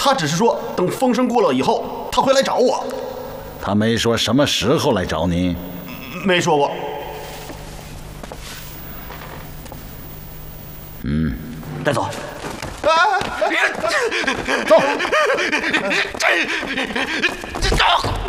他只是说等风声过了以后，他会来找我。 他没说什么时候来找你？ 没说过。 带走。 走。 走。